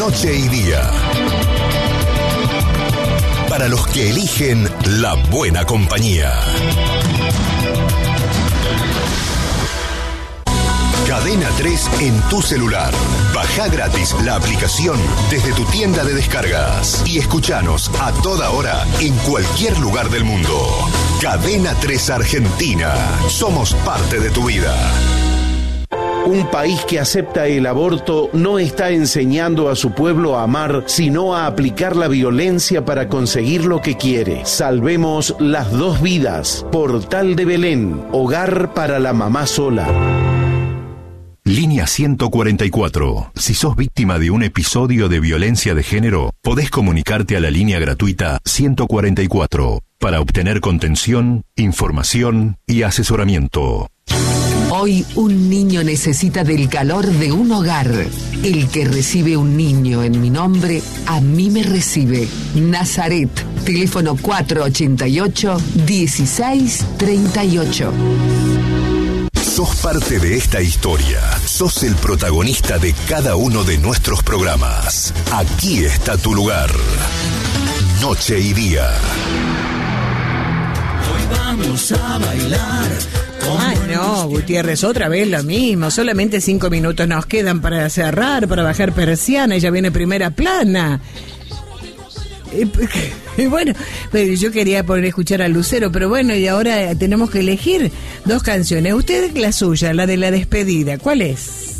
Noche y día. Para los que eligen la buena compañía. Cadena 3 en tu celular. Baja gratis la aplicación desde tu tienda de descargas y escuchanos a toda hora en cualquier lugar del mundo. Cadena 3 Argentina. Somos parte de tu vida. Un país que acepta el aborto no está enseñando a su pueblo a amar, sino a aplicar la violencia para conseguir lo que quiere. Salvemos las 2 vidas. Portal de Belén. Hogar para la mamá sola. Línea 144. Si sos víctima de un episodio de violencia de género, podés comunicarte a la línea gratuita 144 para obtener contención, información y asesoramiento. Hoy un niño necesita del calor de un hogar. El que recibe un niño en mi nombre, a mí me recibe. Nazaret, teléfono 488-1638. Sos parte de esta historia. Sos el protagonista de cada uno de nuestros programas. Aquí está tu lugar. Noche y día. Hoy vamos a bailar. Ay, no, Gutiérrez, otra vez lo mismo. Solamente 5 minutos nos quedan para cerrar, para bajar persiana. Ya viene Primera Plana. Bueno, yo quería poder escuchar a Lucero, pero bueno, y ahora tenemos que elegir 2 canciones. Usted la suya, la de la despedida, ¿cuál es?